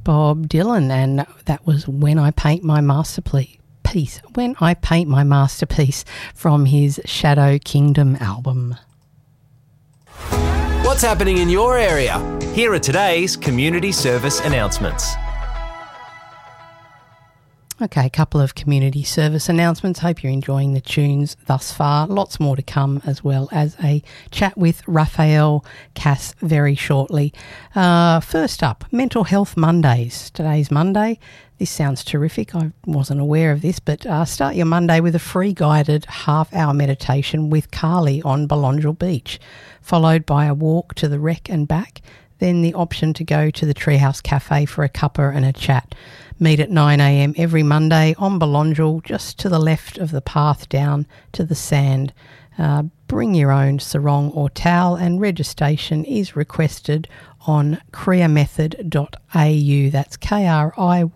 Bob Dylan, and that was When I Paint My Masterpiece. When I Paint My Masterpiece from his Shadow Kingdom album. What's happening in your area? Here are today's community service announcements. Okay, a couple of community service announcements. Hope you're enjoying the tunes thus far. Lots more to come, as well as a chat with Raphael Cass very shortly. First up, Mental Health Mondays. Today's Monday. This sounds terrific. I wasn't aware of this, but start your Monday with a free guided half-hour meditation with Carly on Belongil Beach, followed by a walk to the wreck and back, then the option to go to the Treehouse Cafe for a cuppa and a chat. Meet at 9 a.m. every Monday on Belongil, just to the left of the path down to the sand. Bring your own sarong or towel, and registration is requested on kriamethod.au. That's KRIYA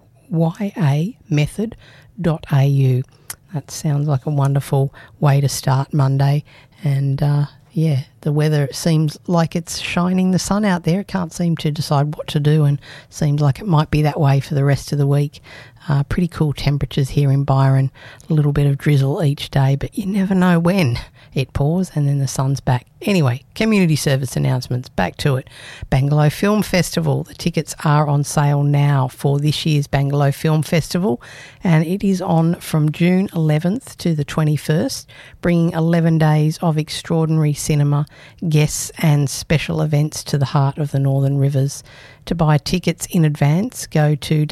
method.au. That sounds like a wonderful way to start Monday. And the weather seems like it's shining the sun out there. It can't seem to decide what to do, and seems like it might be that way for the rest of the week. Pretty cool temperatures here in Byron. A little bit of drizzle each day, but you never know when it pours and then the sun's back. Anyway, community service announcements. Back to it. Bangalow Film Festival. The tickets are on sale now for this year's Bangalow Film Festival, and it is on from June 11th to the 21st, bringing 11 days of extraordinary cinema, guests and special events to the heart of the Northern Rivers. To buy tickets in advance, go to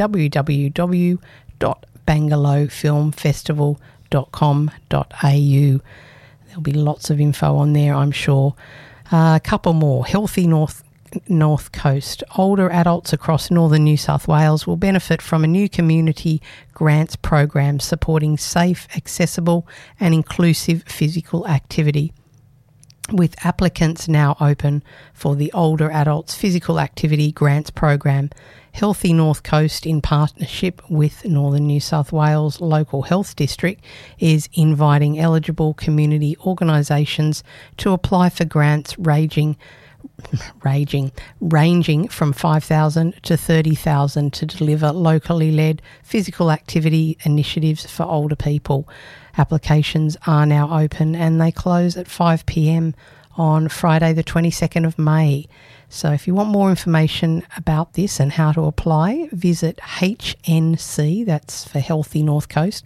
www.bangalowfilmfestival.com.au. There'll be lots of info on there, I'm sure. A couple more. Healthy North Coast. Older adults across northern New South Wales will benefit from a new community grants program supporting safe, accessible and inclusive physical activity, with applicants now open for the Older Adults Physical Activity Grants Program. Healthy North Coast, in partnership with Northern New South Wales Local Health District, is inviting eligible community organisations to apply for grants ranging from $5,000 to $30,000 to deliver locally led physical activity initiatives for older people. Applications are now open and they close at 5 p.m. on Friday the 22nd of May. So if you want more information about this and how to apply, visit HNC, that's for Healthy North Coast,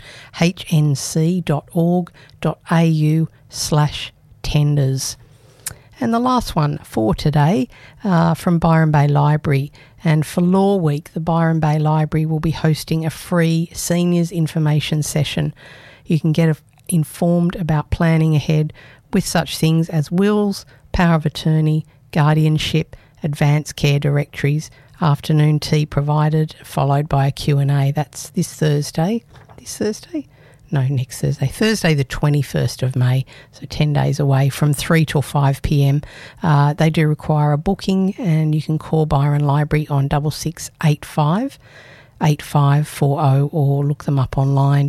hnc.org.au/tenders. And the last one for today from Byron Bay Library. And for Law Week, the Byron Bay Library will be hosting a free seniors information session. You can get informed about planning ahead with such things as wills, power of attorney, guardianship, advanced care directories, afternoon tea provided, followed by a Q&A. That's this Thursday. Next Thursday. Thursday the 21st of May, so 10 days away, from 3 till 5 p.m. They do require a booking, and you can call Byron Library on 6685 8540 or look them up online,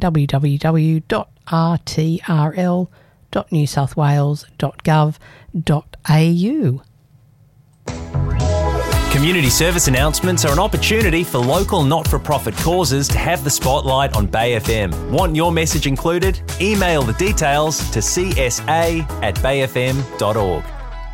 www.rtrl.newsouthwales.gov.au. Community service announcements are an opportunity for local not-for-profit causes to have the spotlight on Bay FM. Want your message included? Email the details to csa@bayfm.org.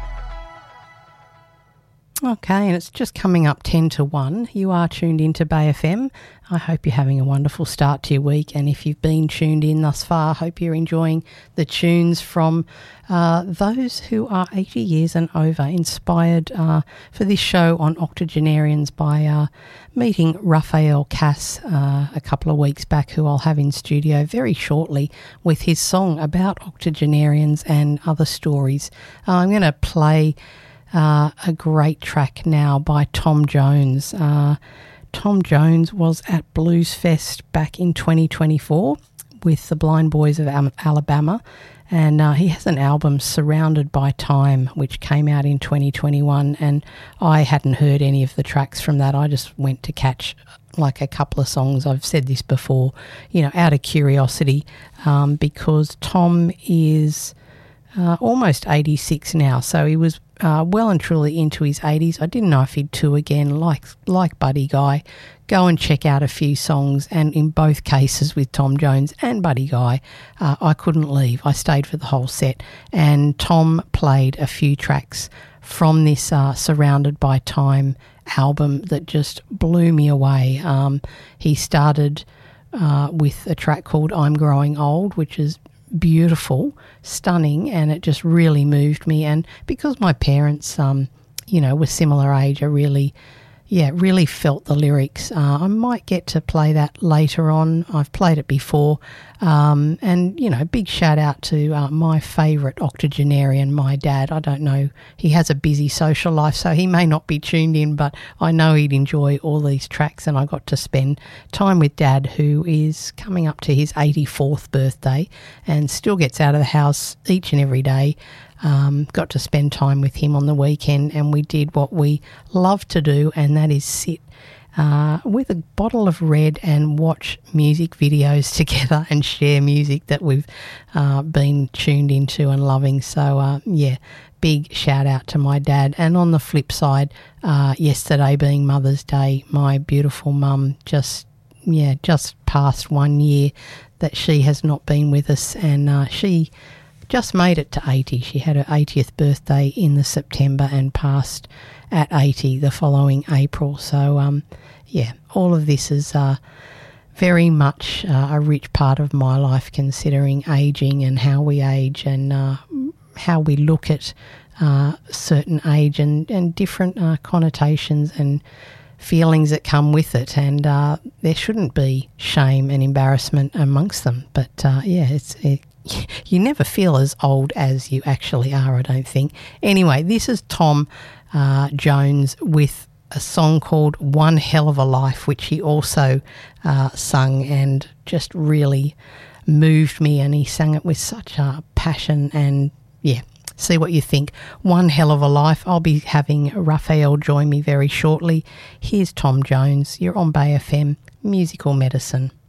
Okay, and it's just coming up 10 to 1. You are tuned into Bay FM. I hope you're having a wonderful start to your week, and if you've been tuned in thus far, I hope you're enjoying the tunes from those who are 80 years and over, inspired for this show on octogenarians by meeting Raphael Cass a couple of weeks back, who I'll have in studio very shortly with his song about octogenarians and other stories. I'm going to play a great track now by Tom Jones. Tom Jones was at Blues Fest back in 2024 with the Blind Boys of Alabama, and he has an album, Surrounded by Time, which came out in 2021, and I hadn't heard any of the tracks from that. I just went to catch like a couple of songs. I've said this before, out of curiosity, because Tom is almost 86 now, so he was well and truly into his 80s. I didn't know if he'd tour again, like Buddy Guy. Go and check out a few songs, and in both cases with Tom Jones and Buddy Guy, I couldn't leave. I stayed for the whole set, and Tom played a few tracks from this Surrounded by Time album that just blew me away. He started with a track called I'm Growing Old, which is beautiful, stunning, and it just really moved me. And because my parents, were similar age, I really felt the lyrics. I might get to play that later on. I've played it before. Big shout out to my favourite octogenarian, my dad. I don't know, he has a busy social life, so he may not be tuned in, but I know he'd enjoy all these tracks, and I got to spend time with Dad, who is coming up to his 84th birthday and still gets out of the house each and every day. Got to spend time with him on the weekend, and we did what we love to do, and that is sit with a bottle of red and watch music videos together and share music that we've been tuned into and loving. So, big shout out to my dad. And on the flip side, yesterday being Mother's Day, my beautiful mum just passed 1 year that she has not been with us, and she just made it to 80. She had her 80th birthday in the September and passed at 80 the following April. So, all of this is very much a rich part of my life, considering ageing and how we age, and how we look at certain age and different connotations and feelings that come with it. And there shouldn't be shame and embarrassment amongst them. But, you never feel as old as you actually are, I don't think. Anyway, this is Tom Jones with a song called One Hell of a Life, which he also sung and just really moved me, and he sang it with such a passion. And see what you think. One Hell of a Life. I'll be having Raphael join me very shortly. Here's Tom Jones. You're on Bay FM, Musical Medicine.